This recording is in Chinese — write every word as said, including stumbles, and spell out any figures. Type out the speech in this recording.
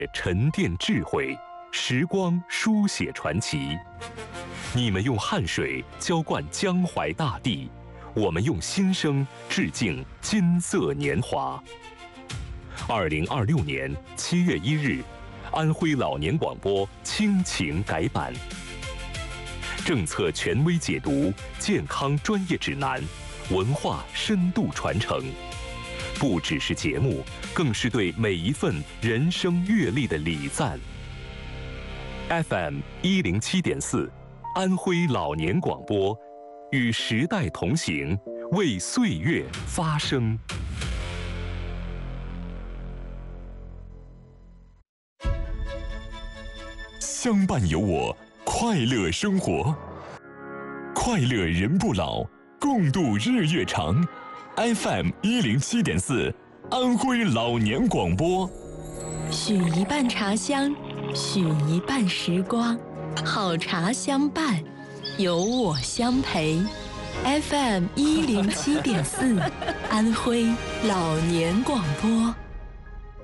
沉淀智慧，时光书写传奇。你们用汗水浇灌江淮大地，我们用心声致敬金色年华。二零二六年七月一日，安徽老年广播亲情改版，政策权威解读，健康专业指南，文化深度传承。不只是节目，更是对每一份人生阅历的礼赞。F M 一零七点四，安徽老年广播，与时代同行，为岁月发声。相伴有我，快乐生活，快乐人不老，共度日月长。F M 一零七点四，安徽老年广播， 许一半茶香，许一半时光，好茶相伴，有我相陪。F M 一零七点四，安徽老年广播。